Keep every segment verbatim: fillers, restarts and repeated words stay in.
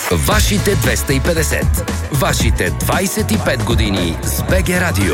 Вашите двеста и петдесет. Вашите двайсет и пет години с БГ Радио.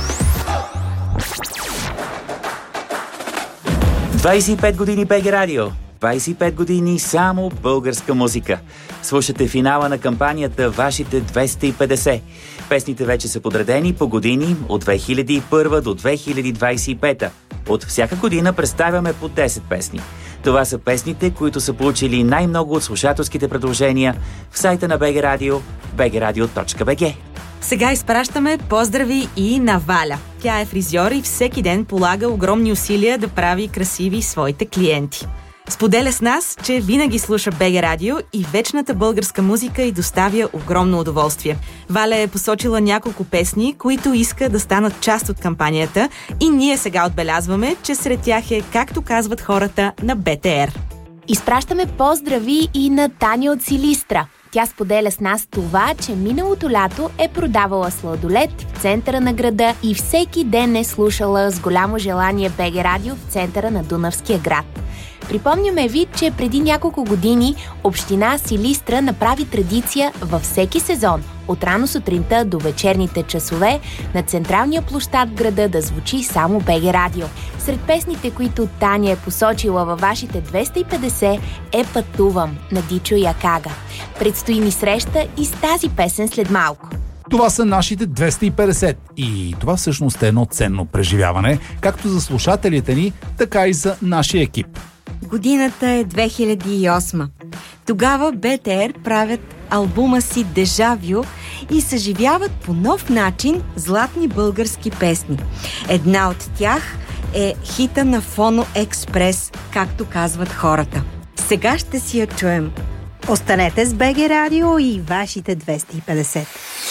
двайсет и пет години БГ Радио. двайсет и пет години само българска музика. Слушате финала на кампанията Вашите двеста и петдесет. Песните вече са подредени по години от две хиляди и първа до две хиляди двайсет и пета. От всяка година представяме по десет песни. Това са песните, които са получили най-много от слушателските предложения в сайта на БГ Радио, би джи радио точка би джи. Сега изпращаме поздрави и на Валя. Тя е фризьор и всеки ден полага огромни усилия да прави красиви своите клиенти. Споделя с нас, че винаги слуша БГ Радио и вечната българска музика й доставя огромно удоволствие. Валя е посочила няколко песни, които иска да станат част от кампанията и ние сега отбелязваме, че сред тях е, както казват хората, на БТР. Изпращаме поздрави и на Таня от Силистра. Тя споделя с нас това, че миналото лято е продавала сладолед в центъра на града и всеки ден е слушала с голямо желание БГ Радио в центъра на Дунавския град. Припомняме ви, че преди няколко години община Силистра направи традиция във всеки сезон, от рано сутринта до вечерните часове, на централния площад в града да звучи само БГ Радио. Сред песните, които Таня е посочила във вашите двеста и петдесет, е "Пътувам" на Дичо Якага. Предстои ни среща и с тази песен след малко. Това са нашите двеста и петдесет и това всъщност е едно ценно преживяване, както за слушателите ни, така и за нашия екип. Годината е две хиляди и осма. Тогава БТР правят албума си "Дежавю" и съживяват по нов начин златни български песни. Една от тях е хита на Фоно Експрес, както казват хората. Сега ще си я чуем. Останете с БГ Радио и вашите двеста и петдесет.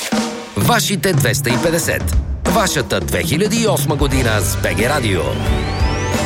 Вашите двеста и петдесет. Вашата две хиляди и осма година с БГ Радио.